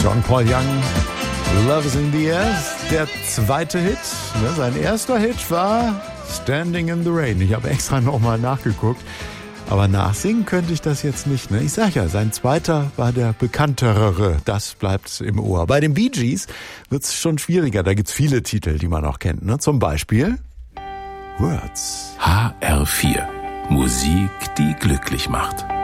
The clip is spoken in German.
John Paul Young, Love is in the Air, der zweite Hit. Sein erster Hit war Standing in the Rain. Ich habe extra nochmal nachgeguckt, aber nachsingen könnte ich das jetzt nicht. Ich sag ja, sein zweiter war der bekanntere. Das bleibt im Ohr. Bei den Bee Gees wird es schon schwieriger. Da gibt's viele Titel, die man auch kennt. Zum Beispiel Words. HR4. Musik, die glücklich macht.